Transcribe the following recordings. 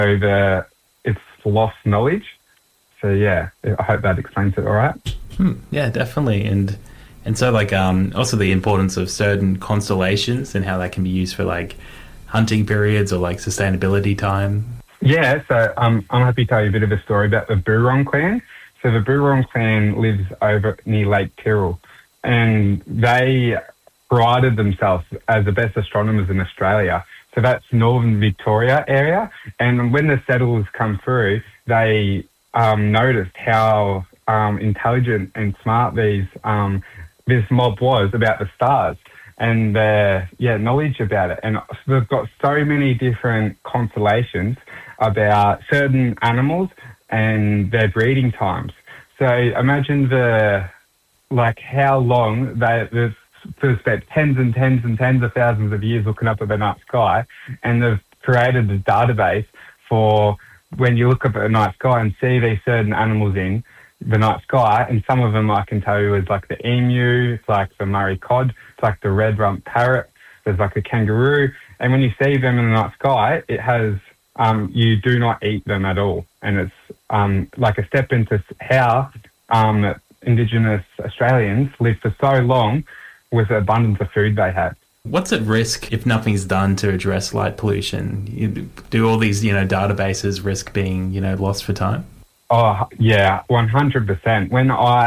So it's lost knowledge. So yeah, I hope that explains it all right. Yeah, definitely. And so like also the importance of certain constellations and how that can be used for like hunting periods or like sustainability time. Yeah, so I'm happy to tell you a bit of a story about the Burong clan. So the Burong clan lives over near Lake Tyrrell, and they prided themselves as the best astronomers in Australia. So that's northern Victoria area. And when the settlers come through, they noticed how intelligent and smart this mob was about the stars and their knowledge about it. And they've got so many different constellations about certain animals and their breeding times. So imagine how long they've spent tens and tens and tens of thousands of years looking up at the night sky, and they've created a database for when you look up at the night sky and see these certain animals in the night sky, and some of them I can tell you is like the emu, it's like the Murray cod, it's like the red-rumped parrot, there's like a kangaroo, and when you see them in the night sky, it has, you do not eat them at all, and it's like a step into how Indigenous Australians live for so long with the abundance of food they have. What's at risk if nothing's done to address light pollution? Do all these, databases risk being, lost for time? Oh, yeah, 100%. When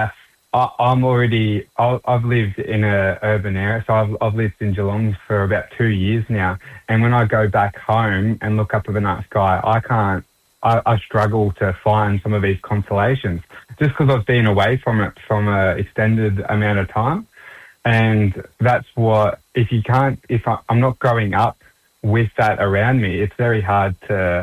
I've lived in an urban area, so I've lived in Geelong for about 2 years now, and when I go back home and look up at the night sky, I struggle to find some of these constellations just because I've been away from it from an extended amount of time. And that's what, if I'm not growing up with that around me, it's very hard to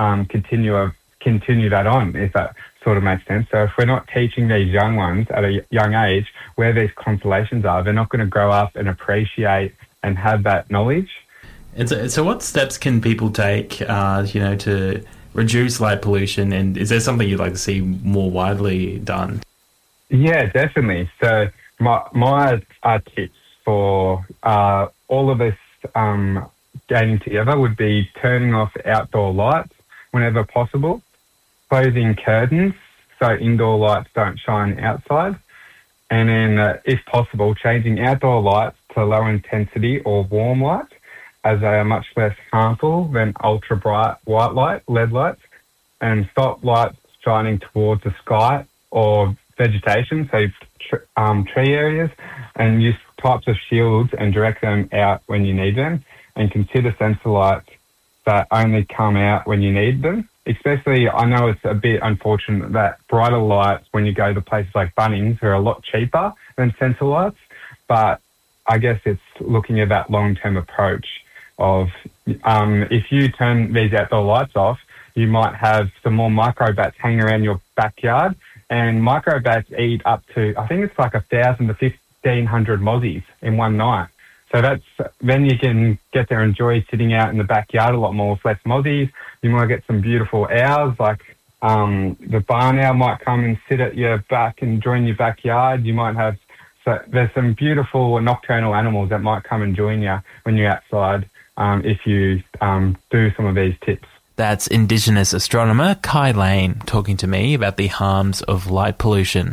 continue that on, if that sort of makes sense. So if we're not teaching these young ones at a young age where these constellations are, they're not going to grow up and appreciate and have that knowledge. And so what steps can people take, to reduce light pollution? And is there something you'd like to see more widely done? Yeah, definitely. So my tips for all of us getting together would be turning off outdoor lights whenever possible, closing curtains so indoor lights don't shine outside, and then, if possible, changing outdoor lights to low intensity or warm lights, as they are much less harmful than ultra bright white light, LED lights, and stop lights shining towards the sky or vegetation, so tree areas, and use types of shields and direct them out when you need them, and consider sensor lights that only come out when you need them. Especially, I know it's a bit unfortunate that brighter lights, when you go to places like Bunnings, are a lot cheaper than sensor lights, but I guess it's looking at that long-term approach of if you turn these outdoor lights off, you might have some more microbats hanging around your backyard, and microbats eat up to, I think it's like 1,000 to 1,500 mozzies in one night. So then you can get to enjoy sitting out in the backyard a lot more with less mozzies. You might get some beautiful owls, like the barn owl might come and sit at your back and join your backyard. You might have, so there's some beautiful nocturnal animals that might come and join you when you're outside if you do some of these tips. That's Indigenous astronomer Kai Lane talking to me about the harms of light pollution.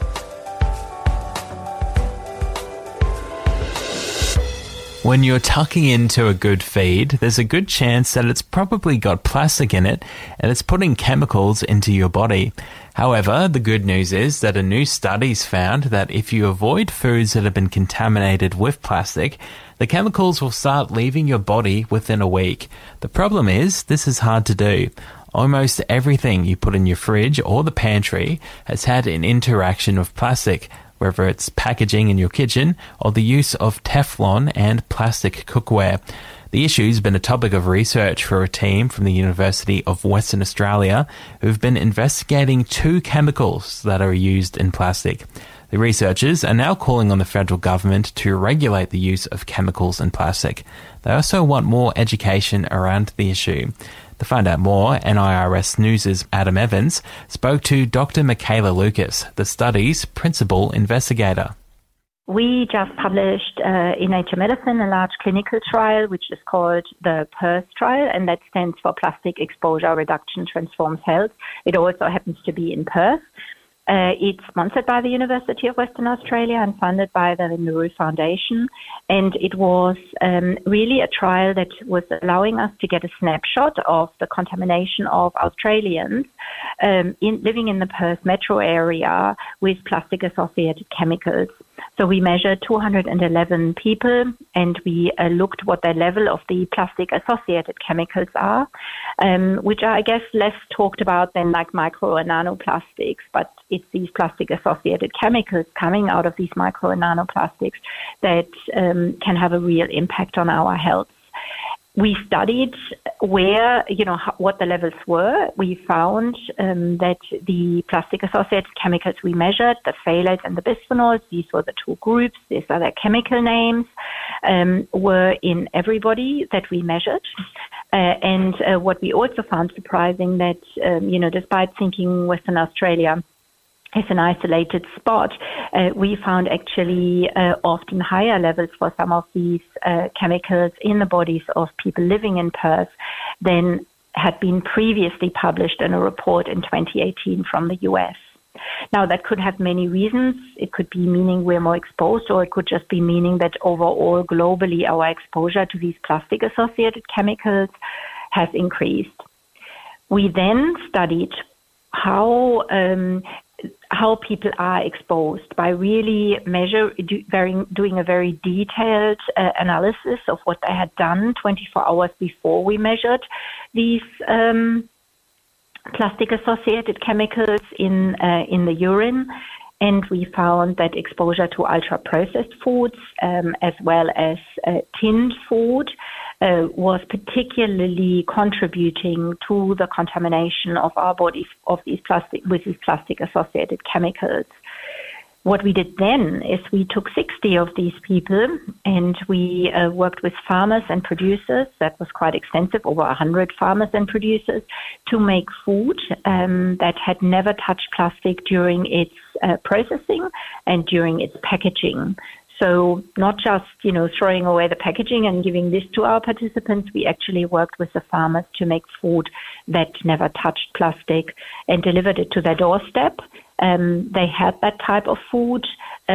When you're tucking into a good feed, there's a good chance that it's probably got plastic in it and it's putting chemicals into your body. However, the good news is that a new study's found that if you avoid foods that have been contaminated with plastic, the chemicals will start leaving your body within a week. The problem is, this is hard to do. Almost everything you put in your fridge or the pantry has had an interaction with plastic, whether it's packaging in your kitchen or the use of Teflon and plastic cookware. The issue's been a topic of research for a team from the University of Western Australia who've been investigating 2 chemicals that are used in plastic. The researchers are now calling on the federal government to regulate the use of chemicals in plastic. They also want more education around the issue. To find out more, NIRS News' Adam Evans spoke to Dr. Michaela Lucas, the study's principal investigator. We just published in Nature Medicine a large clinical trial, which is called the PERS trial, and that stands for Plastic Exposure Reduction Transforms Health. It also happens to be in Perth. It's sponsored by the University of Western Australia and funded by the Nauru Foundation. And it was really a trial that was allowing us to get a snapshot of the contamination of Australians living in the Perth metro area with plastic-associated chemicals. So we measured 211 people, and we looked what the level of the plastic-associated chemicals are, which are, I guess, less talked about than like micro and nanoplastics, but it's these plastic-associated chemicals coming out of these micro and nanoplastics that can have a real impact on our health. We studied where, what the levels were. We found that the plastic-associated chemicals we measured, the phthalates and the bisphenols, these were the two groups, these are their chemical names, were in everybody that we measured. And what we also found surprising that, despite thinking Western Australia as an isolated spot, we found actually often higher levels for some of these chemicals in the bodies of people living in Perth than had been previously published in a report in 2018 from the US. Now, that could have many reasons. It could be meaning we're more exposed, or it could just be meaning that overall, globally, our exposure to these plastic-associated chemicals has increased. We then studied how people are exposed by really doing a very detailed analysis of what they had done 24 hours before we measured these plastic-associated chemicals in the urine. And we found that exposure to ultra-processed foods as well as tinned food was particularly contributing to the contamination of our bodies with these plastic-associated chemicals. What we did then is we took 60 of these people and we worked with farmers and producers. That was quite extensive, over 100 farmers and producers, to make food that had never touched plastic during its processing and during its packaging. So not just, throwing away the packaging and giving this to our participants, we actually worked with the farmers to make food that never touched plastic and delivered it to their doorstep. They had that type of food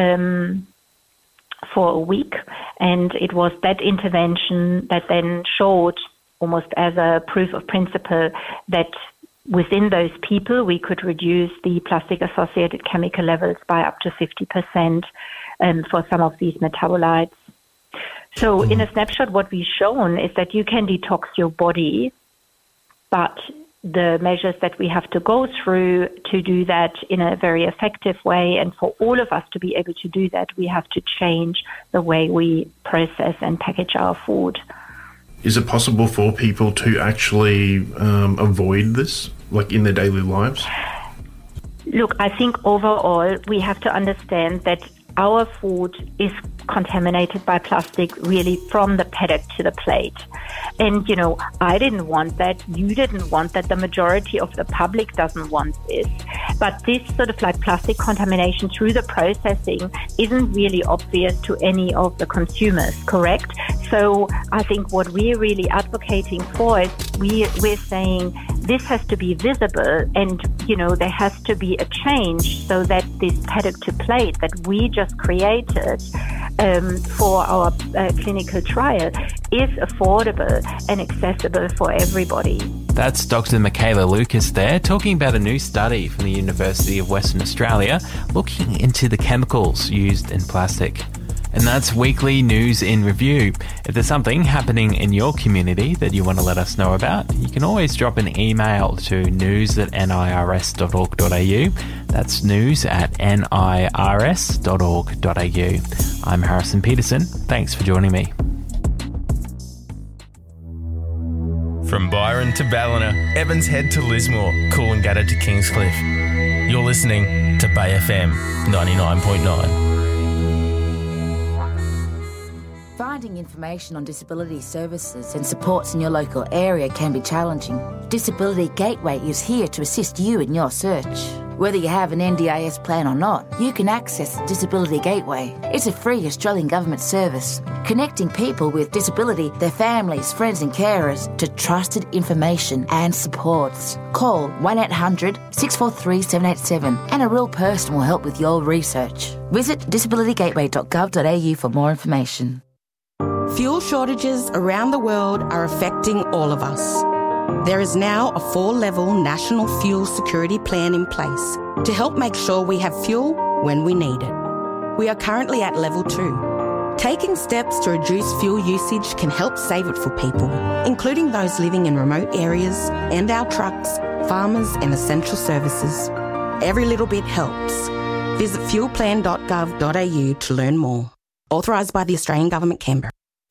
for a week, and it was that intervention that then showed, almost as a proof of principle, that within those people we could reduce the plastic-associated chemical levels by up to 50%. For some of these metabolites. So in a snapshot, what we've shown is that you can detox your body, but the measures that we have to go through to do that in a very effective way, and for all of us to be able to do that, we have to change the way we process and package our food. Is it possible for people to actually avoid this, like in their daily lives? Look, I think overall we have to understand that our food is contaminated by plastic really from the paddock to the plate. And, I didn't want that. You didn't want that. The majority of the public doesn't want this. But this sort of like plastic contamination through the processing isn't really obvious to any of the consumers, correct? So I think what we're really advocating for is we're saying this has to be visible, and, there has to be a change so that this paddock to plate that we just created for our clinical trial is affordable and accessible for everybody. That's Dr. Michaela Lucas there, talking about a new study from the University of Western Australia looking into the chemicals used in plastic. And that's Weekly News in Review. If there's something happening in your community that you want to let us know about, you can always drop an email to news@nirs.org.au. That's news@nirs.org.au. I'm Harrison Peterson. Thanks for joining me. From Byron to Ballina, Evans Head to Lismore, Coolangatta to Kingscliff. You're listening to Bay FM 99.9. Finding information on disability services and supports in your local area can be challenging. Disability Gateway is here to assist you in your search. Whether you have an NDIS plan or not, you can access Disability Gateway. It's a free Australian government service, connecting people with disability, their families, friends and carers to trusted information and supports. Call 1-800-643-787 and a real person will help with your research. Visit disabilitygateway.gov.au for more information. Fuel shortages around the world are affecting all of us. There is now a 4-level national fuel security plan in place to help make sure we have fuel when we need it. We are currently at level 2. Taking steps to reduce fuel usage can help save it for people, including those living in remote areas and our trucks, farmers and essential services. Every little bit helps. Visit fuelplan.gov.au to learn more. Authorised by the Australian Government, Canberra.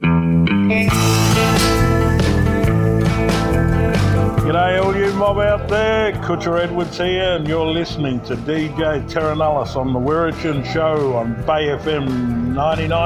G'day all you mob out there, Kutcher Edwards here and you're listening to DJ Terranellis on the Wirrachin Show on Bay FM 99.